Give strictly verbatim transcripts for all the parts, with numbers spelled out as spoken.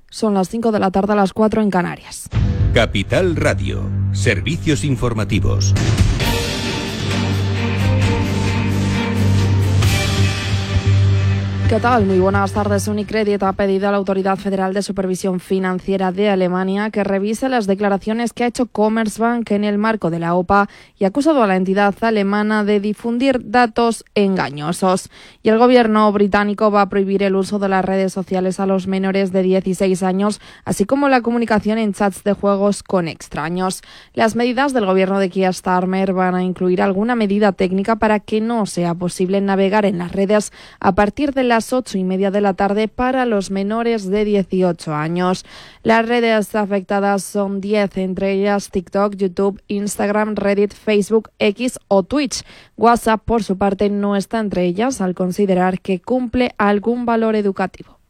Son las cinco de la tarde, a las cuatro en Canarias. Capital Radio, servicios informativos. ¿Qué tal? Muy buenas tardes. Unicredit ha pedido a la Autoridad Federal de Supervisión Financiera de Alemania que revise las declaraciones que ha hecho Commerzbank en el marco de la O P A y ha acusado a la entidad alemana de difundir datos engañosos. Y el gobierno británico va a prohibir el uso de las redes sociales a los menores de dieciséis años, así como la comunicación en chats de juegos con extraños. Las medidas del gobierno de Keir Starmer van a incluir alguna medida técnica para que no sea posible navegar en las redes a partir de la las ocho y media de la tarde para los menores de dieciocho años. Las redes afectadas son diez, entre ellas TikTok, YouTube, Instagram, Reddit, Facebook, X o Twitch. WhatsApp, por su parte, no está entre ellas al considerar que cumple algún valor educativo.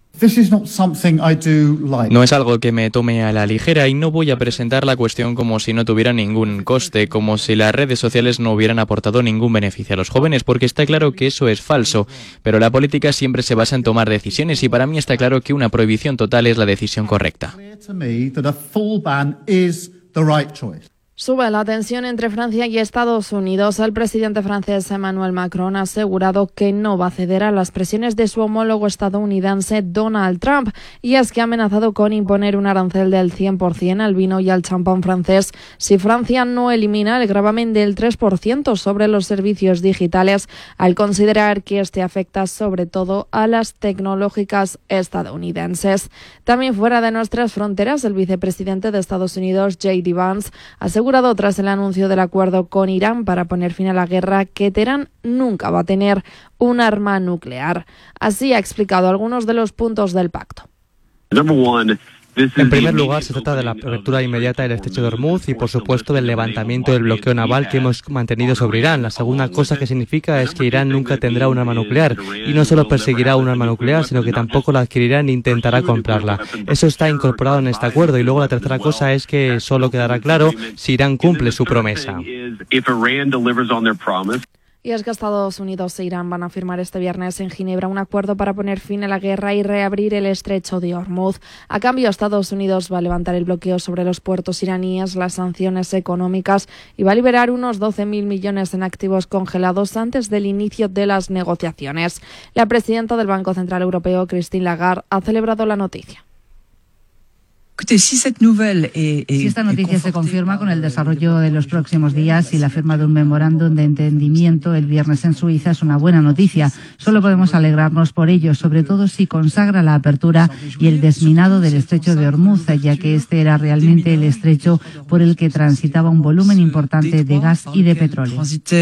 No es algo que me tome a la ligera y no voy a presentar la cuestión como si no tuviera ningún coste, como si las redes sociales no hubieran aportado ningún beneficio a los jóvenes, porque está claro que eso es falso. Pero la política siempre se basa en tomar decisiones y para mí está claro que una prohibición total es la decisión correcta. Sube la tensión entre Francia y Estados Unidos. El presidente francés Emmanuel Macron ha asegurado que no va a ceder a las presiones de su homólogo estadounidense Donald Trump, y es que ha amenazado con imponer un arancel del cien por ciento al vino y al champán francés si Francia no elimina el gravamen del tres por ciento sobre los servicios digitales, al considerar que este afecta sobre todo a las tecnológicas estadounidenses. También fuera de nuestras fronteras, el vicepresidente de Estados Unidos, J D Vance, asegurado tras el anuncio del acuerdo con Irán para poner fin a la guerra que Teherán nunca va a tener un arma nuclear. Así ha explicado algunos de los puntos del pacto. En primer lugar, se trata de la apertura inmediata del estrecho de Hormuz y, por supuesto, del levantamiento del bloqueo naval que hemos mantenido sobre Irán. La segunda cosa que significa es que Irán nunca tendrá un arma nuclear y no solo perseguirá un arma nuclear, sino que tampoco la adquirirá ni intentará comprarla. Eso está incorporado en este acuerdo. Y luego la tercera cosa es que solo quedará claro si Irán cumple su promesa. Y es que Estados Unidos e Irán van a firmar este viernes en Ginebra un acuerdo para poner fin a la guerra y reabrir el estrecho de Hormuz. A cambio, Estados Unidos va a levantar el bloqueo sobre los puertos iraníes, las sanciones económicas y va a liberar unos doce mil millones en activos congelados antes del inicio de las negociaciones. La presidenta del Banco Central Europeo, Christine Lagarde, ha celebrado la noticia. Si esta noticia se confirma con el desarrollo de los próximos días y la firma de un memorándum de entendimiento el viernes en Suiza, es una buena noticia. Solo podemos alegrarnos por ello, sobre todo si consagra la apertura y el desminado del estrecho de Hormuz, ya que este era realmente el estrecho por el que transitaba un volumen importante de gas y de petróleo.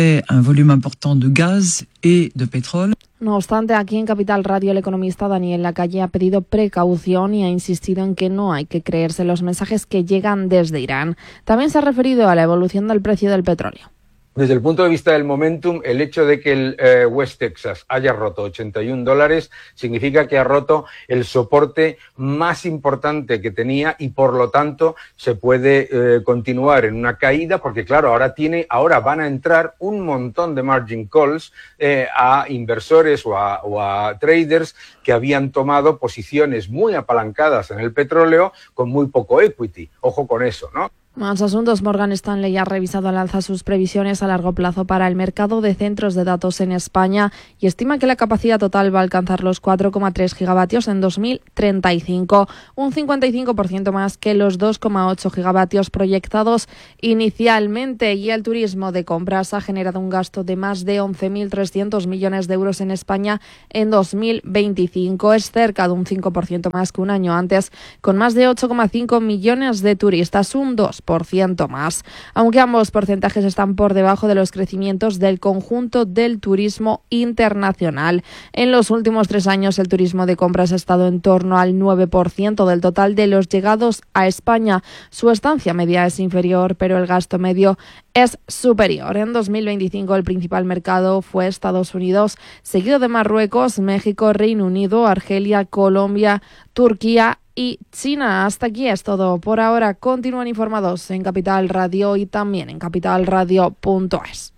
No obstante, aquí en Capital Radio el economista Daniel Lacalle ha pedido precaución y ha insistido en que no hay que creerse los mensajes que llegan desde Irán. También se ha referido a la evolución del precio del petróleo. Desde el punto de vista del momentum, el hecho de que el eh, West Texas haya roto ochenta y un dólares significa que ha roto el soporte más importante que tenía y por lo tanto se puede eh, continuar en una caída porque claro, ahora tiene, ahora van a entrar un montón de margin calls eh, a inversores o a, o a traders que habían tomado posiciones muy apalancadas en el petróleo con muy poco equity. Ojo con eso, ¿no? Más asuntos. Morgan Stanley ha revisado al alza sus previsiones a largo plazo para el mercado de centros de datos en España y estima que la capacidad total va a alcanzar los cuatro coma tres gigavatios en dos mil treinta y cinco, un cincuenta y cinco por ciento más que los dos coma ocho gigavatios proyectados inicialmente. Y el turismo de compras ha generado un gasto de más de once mil trescientos millones de euros en España en dos mil veinticinco. Es cerca de un cinco por ciento más que un año antes, con más de ocho coma cinco millones de turistas, un dos por ciento más, aunque ambos porcentajes están por debajo de los crecimientos del conjunto del turismo internacional. En los últimos tres años el turismo de compras ha estado en torno al nueve por ciento del total de los llegados a España. Su estancia media es inferior, pero el gasto medio es superior. En dos mil veinticinco el principal mercado fue Estados Unidos, seguido de Marruecos, México, Reino Unido, Argelia, Colombia, Turquía y China. Hasta aquí es todo por ahora. Continúan informados en Capital Radio y también en capital radio punto es.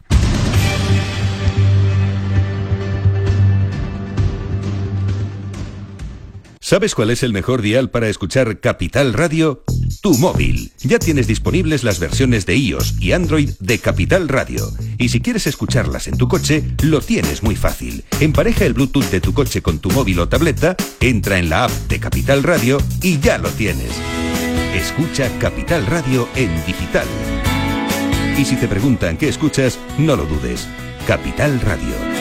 ¿Sabes cuál es el mejor dial para escuchar Capital Radio? Tu móvil. Ya tienes disponibles las versiones de iOS y Android de Capital Radio. Y si quieres escucharlas en tu coche, lo tienes muy fácil. Empareja el Bluetooth de tu coche con tu móvil o tableta, entra en la app de Capital Radio y ya lo tienes. Escucha Capital Radio en digital. Y si te preguntan qué escuchas, no lo dudes. Capital Radio.